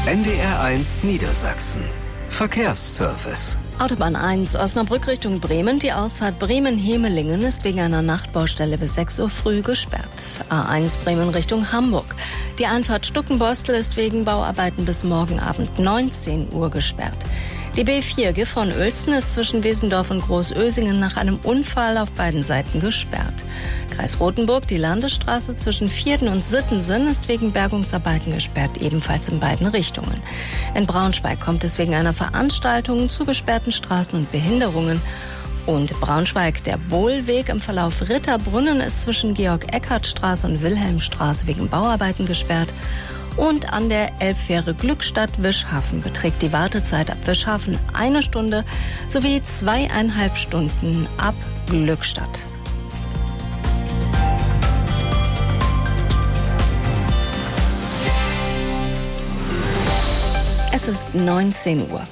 NDR1 Niedersachsen. Verkehrsservice. Autobahn 1 Osnabrück Richtung Bremen. Die Ausfahrt Bremen-Hemelingen ist wegen einer Nachtbaustelle bis 6 Uhr früh gesperrt. A1 Bremen Richtung Hamburg. Die Einfahrt Stuckenborstel ist wegen Bauarbeiten bis morgen Abend 19 Uhr gesperrt. Die B4 Gifhorn-Uelzen ist zwischen Wesendorf und Großösingen nach einem Unfall auf beiden Seiten gesperrt. Kreis Rothenburg, die Landesstraße zwischen Vierden und Sittensen ist wegen Bergungsarbeiten gesperrt, ebenfalls in beiden Richtungen. In Braunschweig kommt es wegen einer Veranstaltung zu gesperrten Straßen und Behinderungen. Und Braunschweig, der Bohlweg im Verlauf Ritterbrunnen ist zwischen Georg-Eckhardt-Straße und Wilhelmstraße wegen Bauarbeiten gesperrt. Und an der Elbfähre Glückstadt-Wischhafen beträgt die Wartezeit ab Wischhafen 1 Stunde sowie 2,5 Stunden ab Glückstadt. Es ist 19 Uhr.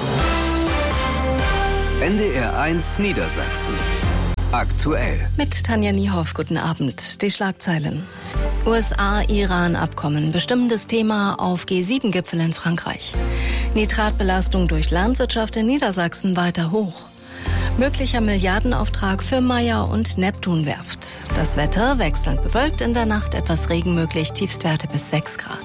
NDR1 Niedersachsen. Aktuell. Mit Tanja Niehoff, guten Abend. Die Schlagzeilen. USA-Iran-Abkommen, bestimmendes Thema auf G7-Gipfel in Frankreich. Nitratbelastung durch Landwirtschaft in Niedersachsen weiter hoch. Möglicher Milliardenauftrag für Meyer- und Neptunwerft. Das Wetter wechselnd bewölkt, in der Nacht etwas Regen möglich, Tiefstwerte bis 6 Grad.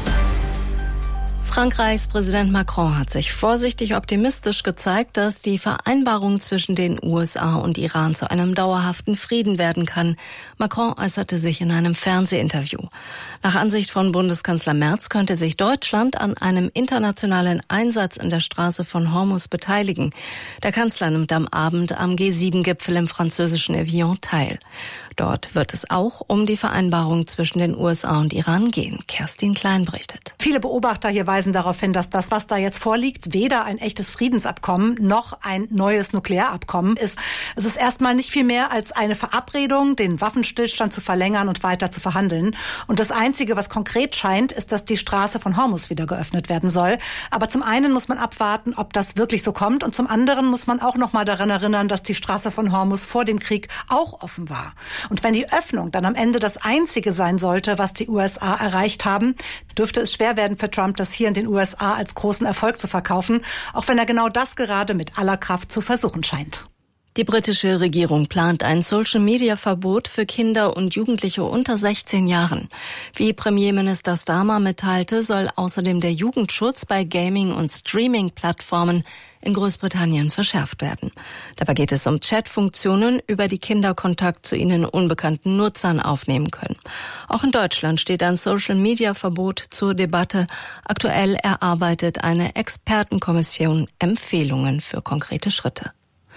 Frankreichs Präsident Macron hat sich vorsichtig optimistisch gezeigt, dass die Vereinbarung zwischen den USA und Iran zu einem dauerhaften Frieden werden kann. Macron äußerte sich in einem Fernsehinterview. Nach Ansicht von Bundeskanzler Merz könnte sich Deutschland an einem internationalen Einsatz in der Straße von Hormuz beteiligen. Der Kanzler nimmt am Abend am G7-Gipfel im französischen Evian teil. Dort wird es auch um die Vereinbarung zwischen den USA und Iran gehen. Kerstin Klein berichtet. Viele Beobachter hier weisen darauf hin, dass das, was da jetzt vorliegt, weder ein echtes Friedensabkommen noch ein neues Nuklearabkommen ist. Es ist erstmal nicht viel mehr als eine Verabredung, den Waffenstillstand zu verlängern und weiter zu verhandeln. Und das Einzige, was konkret scheint, ist, dass die Straße von Hormuz wieder geöffnet werden soll. Aber zum einen muss man abwarten, ob das wirklich so kommt. Und zum anderen muss man auch noch mal daran erinnern, dass die Straße von Hormuz vor dem Krieg auch offen war. Und wenn die Öffnung dann am Ende das Einzige sein sollte, was die USA erreicht haben, dürfte es schwer werden für Trump, das hier in den USA als großen Erfolg zu verkaufen, auch wenn er genau das gerade mit aller Kraft zu versuchen scheint. Die britische Regierung plant ein Social-Media-Verbot für Kinder und Jugendliche unter 16 Jahren. Wie Premierminister Starmer mitteilte, soll außerdem der Jugendschutz bei Gaming- und Streaming-Plattformen in Großbritannien verschärft werden. Dabei geht es um Chat-Funktionen, über die Kinder Kontakt zu ihnen unbekannten Nutzern aufnehmen können. Auch in Deutschland steht ein Social-Media-Verbot zur Debatte. Aktuell erarbeitet eine Expertenkommission Empfehlungen für konkrete Schritte.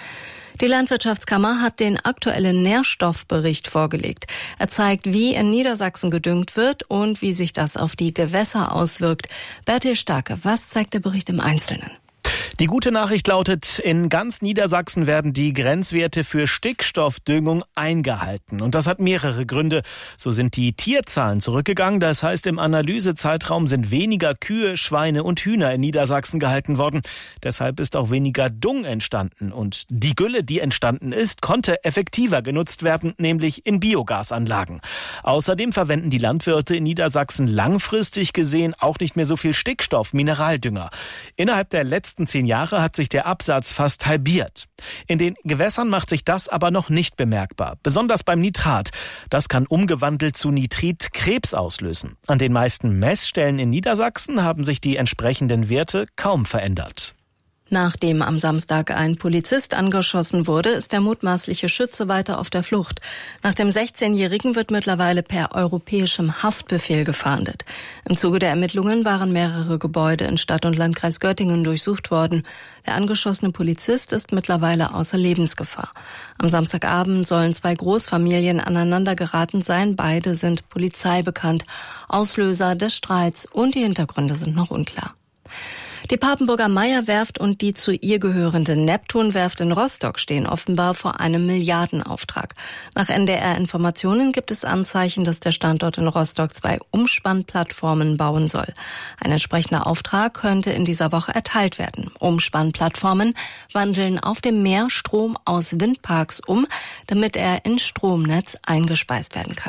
Die Landwirtschaftskammer hat den aktuellen Nährstoffbericht vorgelegt. Er zeigt, wie in Niedersachsen gedüngt wird und wie sich das auf die Gewässer auswirkt. Bertil Starke, was zeigt der Bericht im Einzelnen? Die gute Nachricht lautet, in ganz Niedersachsen werden die Grenzwerte für Stickstoffdüngung eingehalten. Und das hat mehrere Gründe. So sind die Tierzahlen zurückgegangen. Das heißt, im Analysezeitraum sind weniger Kühe, Schweine und Hühner in Niedersachsen gehalten worden. Deshalb ist auch weniger Dung entstanden. Und die Gülle, die entstanden ist, konnte effektiver genutzt werden, nämlich in Biogasanlagen. Außerdem verwenden die Landwirte in Niedersachsen langfristig gesehen auch nicht mehr so viel Stickstoff, Mineraldünger. Innerhalb der letzten 10 Jahre hat sich der Absatz fast halbiert. In den Gewässern macht sich das aber noch nicht bemerkbar, besonders beim Nitrat. Das kann umgewandelt zu Nitrit Krebs auslösen. An den meisten Messstellen in Niedersachsen haben sich die entsprechenden Werte kaum verändert. Nachdem am Samstag ein Polizist angeschossen wurde, ist der mutmaßliche Schütze weiter auf der Flucht. Nach dem 16-Jährigen wird mittlerweile per europäischem Haftbefehl gefahndet. Im Zuge der Ermittlungen waren mehrere Gebäude in Stadt- und Landkreis Göttingen durchsucht worden. Der angeschossene Polizist ist mittlerweile außer Lebensgefahr. Am Samstagabend sollen 2 Großfamilien aneinander geraten sein. Beide sind Polizei bekannt. Auslöser des Streits und die Hintergründe sind noch unklar. Die Papenburger Meyer-Werft und die zu ihr gehörende Neptunwerft in Rostock stehen offenbar vor einem Milliardenauftrag. Nach NDR-Informationen gibt es Anzeichen, dass der Standort in Rostock 2 Umspannplattformen bauen soll. Ein entsprechender Auftrag könnte in dieser Woche erteilt werden. Umspannplattformen wandeln auf dem Meer Strom aus Windparks um, damit er ins Stromnetz eingespeist werden kann.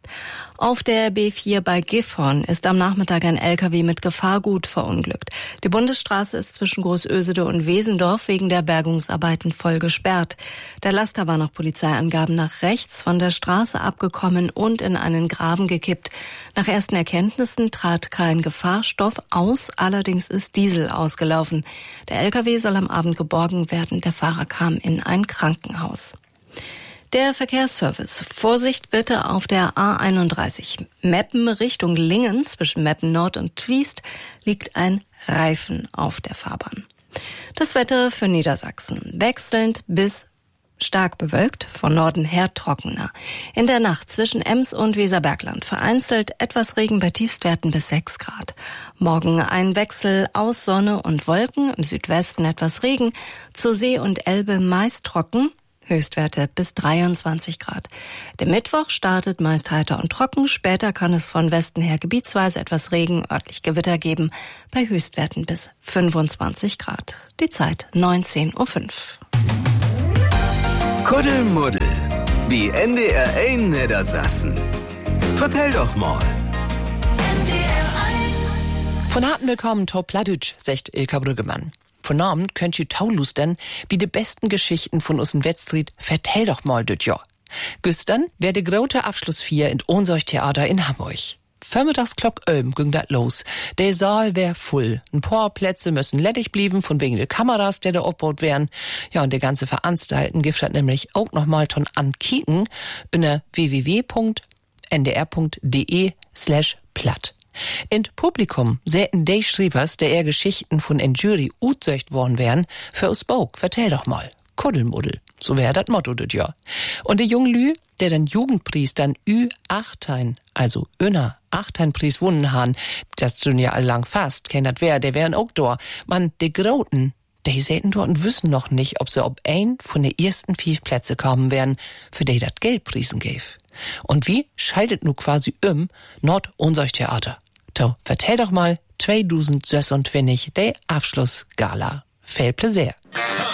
Auf der B4 bei Gifhorn ist am Nachmittag ein LKW mit Gefahrgut verunglückt. Die Bundesstraße ist zwischen Großösede und Wesendorf wegen der Bergungsarbeiten voll gesperrt. Der Laster war nach Polizeiangaben nach rechts von der Straße abgekommen und in einen Graben gekippt. Nach ersten Erkenntnissen trat kein Gefahrstoff aus, allerdings ist Diesel ausgelaufen. Der LKW soll am Abend geborgen werden. Der Fahrer kam in ein Krankenhaus. Der Verkehrsservice. Vorsicht bitte auf der A31. Meppen Richtung Lingen zwischen Meppen Nord und Twiest liegt ein Reifen auf der Fahrbahn. Das Wetter für Niedersachsen. Wechselnd bis stark bewölkt, von Norden her trockener. In der Nacht zwischen Ems und Weserbergland vereinzelt etwas Regen bei Tiefstwerten bis 6 Grad. Morgen ein Wechsel aus Sonne und Wolken, im Südwesten etwas Regen, zur See und Elbe meist trocken. Höchstwerte bis 23 Grad. Der Mittwoch startet meist heiter und trocken. Später kann es von Westen her gebietsweise etwas Regen, örtlich Gewitter geben, bei Höchstwerten bis 25 Grad. Die Zeit 19:05 Uhr. Kuddelmuddel. Die NDR 1 Niedersachsen. Vertell doch mal. Von harten Willkommen to Pladütsch, sagt Ilka Brüggemann. Von Abend könnt ihr taulustern, wie die besten Geschichten von usen Wettstreet vertell doch mal düt Jahr. Gestern wär de grote Abschlussfeier in Ohnsorch Theater in Hamburg. Vormittagsglock ging dat los. Der Saal wär voll. Ein paar Plätze müssen lettig blieben, von wegen der Kameras, der da aufbaut wären. Ja, und der ganze Veranstalten gibt dat nämlich auch noch mal ton ankicken unter www.ndr.de/platt. In Publikum säten de Schriebers, der eher Geschichten von en Jury utzeugt worden wären, für us Bog, vertell doch mal. Kuddelmuddel. So wär dat Motto dit Jahr. Und der junge Lü, der den Jugendpreis dann Ü18, also Öner 18-Preis wunnen han, das tun ja allang fast, kennt dat wer, der wären auch da. Man, de Groten, die säten dort und wissen noch nicht, ob sie ob ein von de ersten 5 Plätze kommen wären, für die dat Geldprisen gäf. Und wie schaltet nu quasi Nord-Ohnsorch Theater? To, vertell doch mal 2026 de Abschlussgala. Viel Plaisir.